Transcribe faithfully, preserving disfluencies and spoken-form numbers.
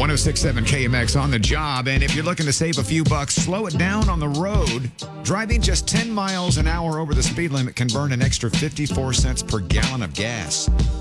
oh six point seven K M X on the job. And if you're looking to save a few bucks, slow it down on the road. Driving just ten miles an hour over the speed limit can burn an extra fifty-four cents per gallon of gas.